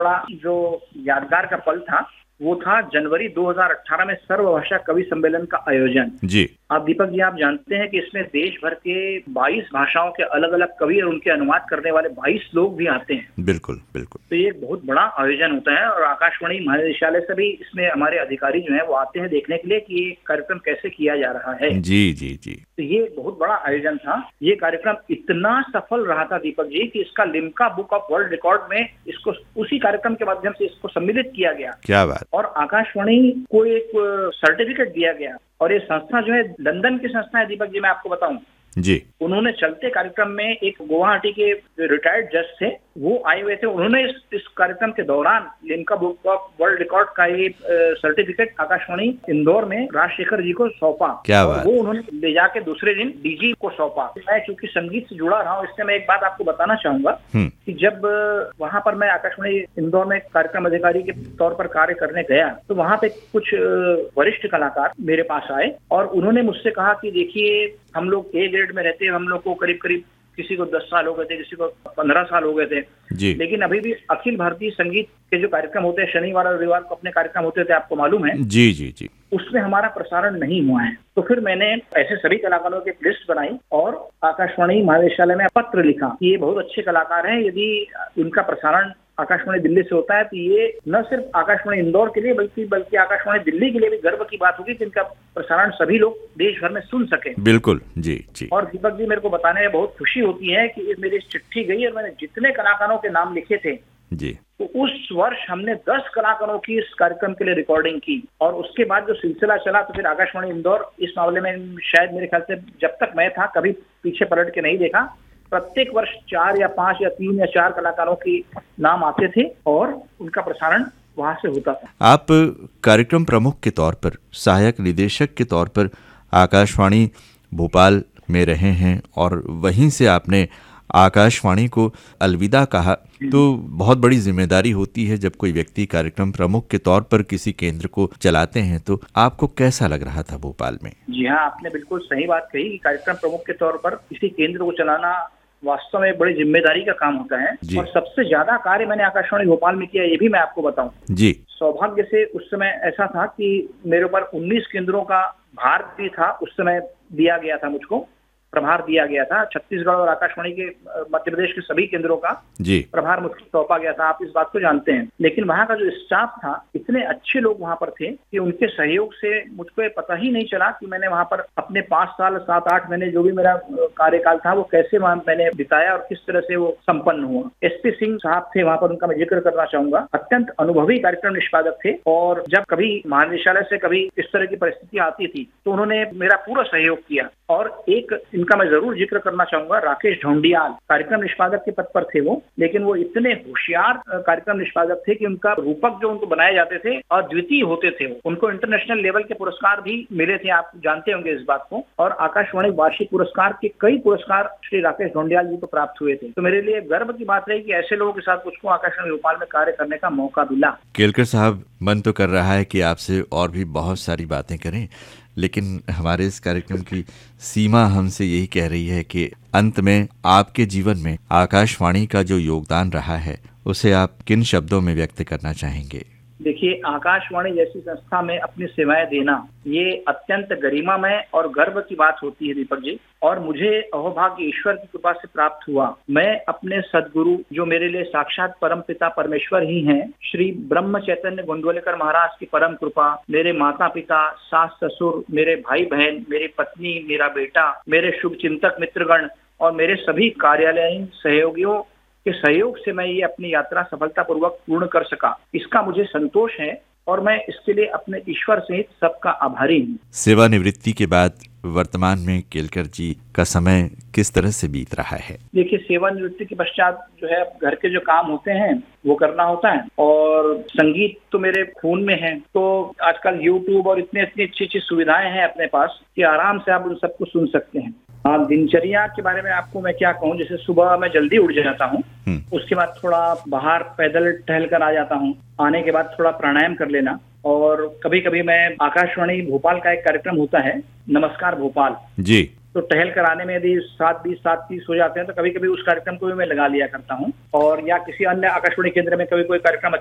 बड़ा जो यादगार का पल था वो था जनवरी 2018 में सर्वभाषा कवि सम्मेलन का आयोजन। जी। आप दीपक जी, आप जानते हैं कि इसमें देश भर के 22 भाषाओं के अलग अलग कवि और उनके अनुवाद करने वाले 22 लोग भी आते हैं। बिल्कुल बिल्कुल। तो ये एक बहुत बड़ा आयोजन होता है और आकाशवाणी महानिदेशालय से भी इसमें हमारे अधिकारी जो हैं वो आते हैं देखने के लिए कि ये कार्यक्रम कैसे किया जा रहा है। जी जी जी। तो ये बहुत बड़ा आयोजन था। ये कार्यक्रम इतना सफल रहा था दीपक जी कि इसका Limca book of world record में इसको उसी कार्यक्रम के माध्यम से इसको सम्मिलित किया गया। क्या बात। और आकाशवाणी को एक सर्टिफिकेट दिया गया और ये संस्था जो है लंदन की संस्था है दीपक जी, मैं आपको बताऊं जी। उन्होंने चलते कार्यक्रम में एक गुवाहाटी के रिटायर्ड जज थे वो आए हुए थे। उन्होंने इस कार्यक्रम के दौरान Limca book of world record का ये सर्टिफिकेट आकाशवाणी इंदौर में राजशेखर जी को सौंपा। क्या और बात। वो उन्होंने ले जाके दूसरे दिन डीजी को सौंपा। मैं चूंकि संगीत से जुड़ा रहा हूँ इससे मैं एक बात आपको बताना चाहूंगा कि जब वहां पर मैं आकाशवाणी इंदौर में कार्यक्रम अधिकारी के तौर पर कार्य करने गया तो वहां पे कुछ वरिष्ठ कलाकार मेरे पास आए और उन्होंने मुझसे कहा कि देखिए हम लोग ए ग्रेड में रहते हैं, हम लोग को करीब करीब किसी को 10 साल हो गए थे, किसी को 15 साल हो गए थे जी। लेकिन अभी भी अखिल भारतीय संगीत के जो कार्यक्रम होते हैं शनिवार और रविवार को अपने कार्यक्रम होते थे, आपको मालूम है। जी जी जी। उसमें हमारा प्रसारण नहीं हुआ है। तो फिर मैंने ऐसे सभी कलाकारों की लिस्ट बनाई और आकाशवाणी महानिदेशालय में पत्र लिखा कि ये बहुत अच्छे कलाकार हैं, यदि इनका प्रसारण आकाशवाणी दिल्ली से होता है तो ये न सिर्फ आकाशवाणी इंदौर के लिए बल्कि आकाशवाणी दिल्ली के लिए भी गर्व की बात होगी कि इनका प्रसारण सभी लोग देश भर में सुन सके। बिल्कुल जी जी। और दीपक जी, मेरे को बताने में बहुत खुशी होती है कि मेरी चिट्ठी गई और मैंने जितने कलाकारों के नाम लिखे थे जी तो उस वर्ष हमने 10 कलाकारों की इस कार्यक्रम के लिए रिकॉर्डिंग की और उसके बाद जो सिलसिला चला तो फिर आकाशवाणी इंदौर इस मामले में शायद मेरे ख्याल से जब तक मैं था कभी पीछे पलट के नहीं देखा। प्रत्येक वर्ष 4 या 5 या 3 या 4 कलाकारों की नाम आते थे और उनका प्रसारण वहां से होता था। आप कार्यक्रम प्रमुख के तौर पर, सहायक निदेशक के तौर पर आकाशवाणी भोपाल में रहे हैं और वहीं से आपने आकाशवाणी को अलविदा कहा, तो बहुत बड़ी जिम्मेदारी होती है जब कोई व्यक्ति कार्यक्रम प्रमुख के तौर पर किसी केंद्र को चलाते हैं। तो आपको कैसा लग रहा था भोपाल में? जी हाँ, आपने बिल्कुल सही बात कही कि कार्यक्रम प्रमुख के तौर पर किसी केंद्र को चलाना वास्तव में बड़ी जिम्मेदारी का काम होता है और सबसे ज्यादा कार्य मैंने आकाशवाणी भोपाल में किया, ये भी मैं आपको बताऊं जी। सौभाग्य से उस समय ऐसा था कि मेरे ऊपर 19 केंद्रों का भार भी था, उस समय दिया गया था, मुझको प्रभार दिया गया था। छत्तीसगढ़ और आकाशवाणी के मध्य प्रदेश के सभी केंद्रों का जी प्रभार मुझको सौंपा गया था, आप इस बात को जानते हैं। लेकिन वहाँ का जो स्टाफ था, इतने अच्छे लोग वहाँ पर थे कि उनके सहयोग से मुझको पता ही नहीं चला कि मैंने वहाँ पर अपने 5 साल 7-8 महीने जो भी मेरा कार्यकाल था वो कैसे वहाँ मैंने बिताया और किस तरह से वो संपन्न हुआ। SP सिंह साहब थे वहाँ पर, उनका मैं जिक्र करना चाहूंगा। अत्यंत अनुभवी कार्यक्रम निष्पादक थे और जब कभी महानिदेशालय से कभी इस तरह की परिस्थिति आती थी तो उन्होंने मेरा पूरा सहयोग किया। और एक इनका मैं जरूर जिक्र करना चाहूंगा, राकेश ढोंडियाल कार्यक्रम निष्पादक के पद पर थे वो, लेकिन वो इतने होशियार कार्यक्रम निष्पादक थे कि उनका रूपक जो उनको बनाए जाते थे अद्वितीय होते थे। उनको इंटरनेशनल लेवल के पुरस्कार भी मिले थे, आप जानते होंगे इस बात को। और आकाशवाणी वार्षिक पुरस्कार के कई पुरस्कार श्री राकेश ढोंडियाल जी को प्राप्त हुए थे। तो मेरे लिए गर्व की बात रही कि ऐसे लोगों के साथ मुझको आकाशवाणी भोपाल में कार्य करने का मौका मिला। केलकर साहब, मन तो कर रहा है कि आपसे और भी बहुत सारी बातें करें, लेकिन हमारे इस कार्यक्रम की सीमा हमसे यही कह रही है कि अंत में आपके जीवन में आकाशवाणी का जो योगदान रहा है उसे आप किन शब्दों में व्यक्त करना चाहेंगे? देखिए, आकाशवाणी जैसी संस्था में अपनी सेवाएं देना ये अत्यंत गरिमामय और गर्व की बात होती है दीपक जी। और मुझे अहोभाग्य ईश्वर की कृपा से प्राप्त हुआ। मैं अपने सदगुरु जो मेरे लिए साक्षात परम पिता परमेश्वर ही हैं, श्री ब्रह्म चैतन्य गोंडवालेकर महाराज की परम कृपा, मेरे माता पिता, सास ससुर, मेरे भाई बहन, मेरी पत्नी, मेरा बेटा, मेरे शुभ चिंतक मित्रगण और मेरे सभी कार्यालयीन सहयोगियों के सहयोग से मैं ये अपनी यात्रा सफलतापूर्वक पूर्ण कर सका, इसका मुझे संतोष है और मैं इसके लिए अपने ईश्वर सहित सबका आभारी हूँ। सेवानिवृत्ति के बाद वर्तमान में केलकर जी का समय किस तरह से बीत रहा है? देखिए, सेवानिवृत्ति के पश्चात जो है घर के जो काम होते हैं वो करना होता है और संगीत तो मेरे खून में है। तो आजकल YouTube और इतनी अच्छी सुविधाएं हैं अपने पास कि आराम से आप उन सबको सुन सकते हैं। हाँ, दिनचर्या के बारे में आपको मैं क्या कहूँ, जैसे सुबह मैं जल्दी उठ जाता हूँ, उसके बाद थोड़ा बाहर पैदल टहल कर आ जाता हूँ, आने के बाद थोड़ा प्राणायाम कर लेना और कभी कभी मैं आकाशवाणी भोपाल का एक कार्यक्रम होता है नमस्कार भोपाल जी, तो टहल कर आने में यदि 7:20 7:30 हो जाते हैं तो कभी कभी उस कार्यक्रम को भी मैं लगा लिया करता हूँ। और या किसी अन्य आकाशवाणी केंद्र में कभी कोई कार्यक्रम